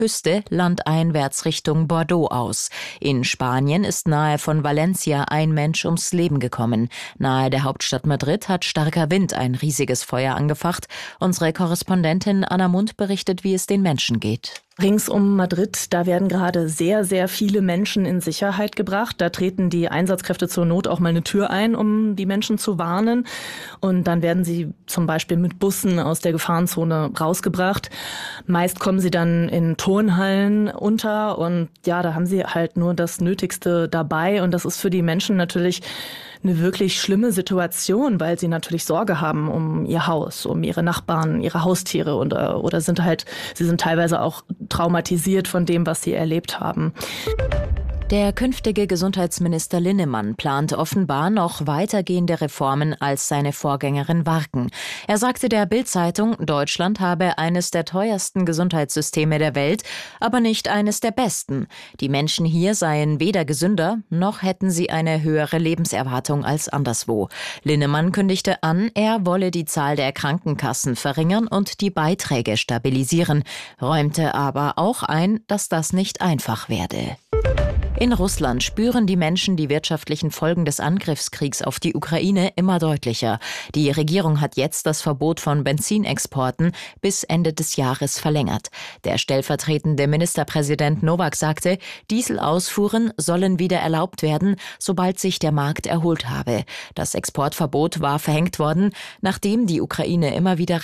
Küste landeinwärts Richtung Bordeaux aus. In Spanien ist nahe von Valencia ein Mensch ums Leben gekommen. Nahe der Hauptstadt Madrid hat starker Wind ein riesiges Feuer angefacht. Unsere Korrespondentin Anna Mund berichtet, wie es den Menschen geht. Rings um Madrid, da werden gerade sehr, sehr viele Menschen in Sicherheit gebracht. Da treten die Einsatzkräfte zur Not auch mal eine Tür ein, um die Menschen zu warnen. Und dann werden sie zum Beispiel mit Bussen aus der Gefahrenzone rausgebracht. Meist kommen sie dann in Turnhallen unter und ja, da haben sie halt nur das Nötigste dabei. Und das ist für die Menschen natürlich eine wirklich schlimme Situation, weil sie natürlich Sorge haben um ihr Haus, um ihre Nachbarn, ihre Haustiere oder sie sind teilweise auch traumatisiert von dem, was sie erlebt haben. Der künftige Gesundheitsminister Linnemann plant offenbar noch weitergehende Reformen als seine Vorgängerin Warken. Er sagte der Bild-Zeitung, Deutschland habe eines der teuersten Gesundheitssysteme der Welt, aber nicht eines der besten. Die Menschen hier seien weder gesünder, noch hätten sie eine höhere Lebenserwartung als anderswo. Linnemann kündigte an, er wolle die Zahl der Krankenkassen verringern und die Beiträge stabilisieren, räumte aber auch ein, dass das nicht einfach werde. In Russland spüren die Menschen die wirtschaftlichen Folgen des Angriffskriegs auf die Ukraine immer deutlicher. Die Regierung hat jetzt das Verbot von Benzinexporten bis Ende des Jahres verlängert. Der stellvertretende Ministerpräsident Nowak sagte, Dieselausfuhren sollen wieder erlaubt werden, sobald sich der Markt erholt habe. Das Exportverbot war verhängt worden, nachdem die Ukraine immer wieder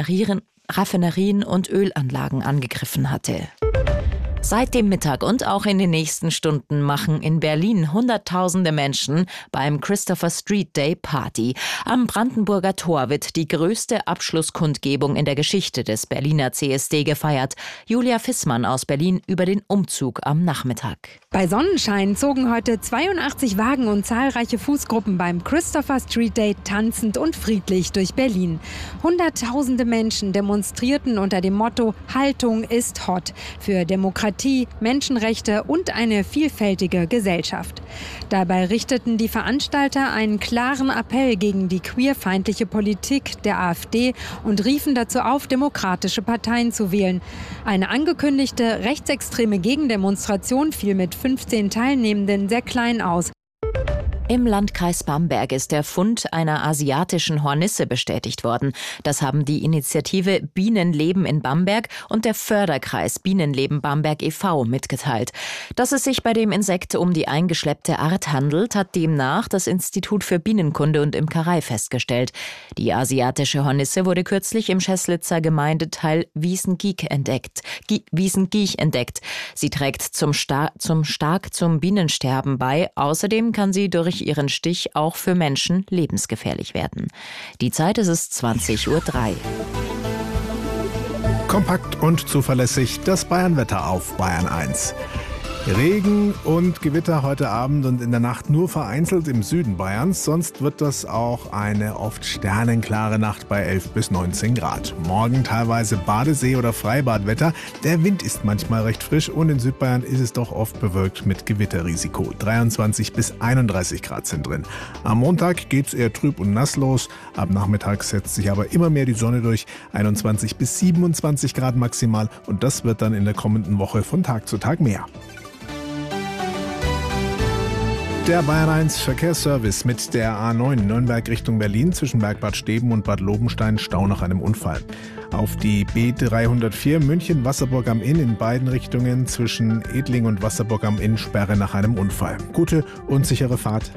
Raffinerien und Ölanlagen angegriffen hatte. Seit dem Mittag und auch in den nächsten Stunden machen in Berlin Hunderttausende Menschen beim Christopher Street Day Party. Am Brandenburger Tor wird die größte Abschlusskundgebung in der Geschichte des Berliner CSD gefeiert. Julia Fissmann aus Berlin über den Umzug am Nachmittag. Bei Sonnenschein zogen heute 82 Wagen und zahlreiche Fußgruppen beim Christopher Street Day tanzend und friedlich durch Berlin. Hunderttausende Menschen demonstrierten unter dem Motto Haltung ist hot für Demokratie, Menschenrechte und eine vielfältige Gesellschaft. Dabei richteten die Veranstalter einen klaren Appell gegen die queerfeindliche Politik der AfD und riefen dazu auf, demokratische Parteien zu wählen. Eine angekündigte rechtsextreme Gegendemonstration fiel mit 15 Teilnehmenden sehr klein aus. Im Landkreis Bamberg ist der Fund einer asiatischen Hornisse bestätigt worden. Das haben die Initiative Bienenleben in Bamberg und der Förderkreis Bienenleben Bamberg e.V. mitgeteilt. Dass es sich bei dem Insekt um die eingeschleppte Art handelt, hat demnach das Institut für Bienenkunde und Imkerei festgestellt. Die asiatische Hornisse wurde kürzlich im Scheßlitzer Gemeindeteil Wiesengiech entdeckt. Sie trägt stark zum Bienensterben bei. Außerdem kann sie durch ihren Stich auch für Menschen lebensgefährlich werden. Die Zeit ist es 20:03 Uhr. Kompakt und zuverlässig das Bayern-Wetter auf Bayern 1. Regen und Gewitter heute Abend und in der Nacht nur vereinzelt im Süden Bayerns. Sonst wird das auch eine oft sternenklare Nacht bei 11 bis 19 Grad. Morgen teilweise Badesee- oder Freibadwetter. Der Wind ist manchmal recht frisch und in Südbayern ist es doch oft bewölkt mit Gewitterrisiko. 23 bis 31 Grad sind drin. Am Montag geht's eher trüb und nass los. Ab Nachmittag setzt sich aber immer mehr die Sonne durch. 21 bis 27 Grad maximal und das wird dann in der kommenden Woche von Tag zu Tag mehr. Der Bayern 1 Verkehrsservice mit der A9 Nürnberg Richtung Berlin zwischen Bergbad Steben und Bad Lobenstein Stau nach einem Unfall. Auf die B304 München-Wasserburg am Inn in beiden Richtungen zwischen Edling und Wasserburg am Inn Sperre nach einem Unfall. Gute und sichere Fahrt.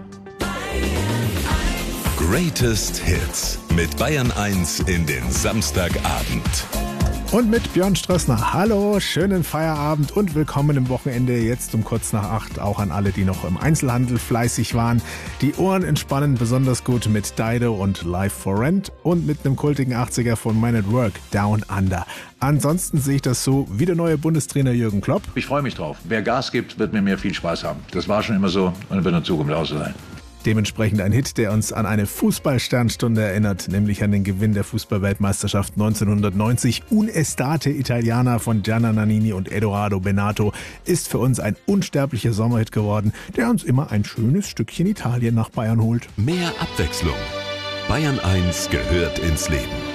Greatest Hits mit Bayern 1 in den Samstagabend. Und mit Björn Strössner. Hallo, schönen Feierabend und willkommen im Wochenende. Jetzt um kurz nach 8 auch an alle, die noch im Einzelhandel fleißig waren. Die Ohren entspannen besonders gut mit Dido und Life for Rent und mit einem kultigen 80er von Man at Work, Down Under. Ansonsten sehe ich das so wie der neue Bundestrainer Jürgen Klopp. Ich freue mich drauf. Wer Gas gibt, wird mit mir viel Spaß haben. Das war schon immer so und wird in Zukunft auch so sein. Dementsprechend ein Hit, der uns an eine Fußballsternstunde erinnert, nämlich an den Gewinn der Fußballweltmeisterschaft 1990. Un'estate Italiana von Gianna Nannini und Edoardo Benato ist für uns ein unsterblicher Sommerhit geworden, der uns immer ein schönes Stückchen Italien nach Bayern holt. Mehr Abwechslung. Bayern 1 gehört ins Leben.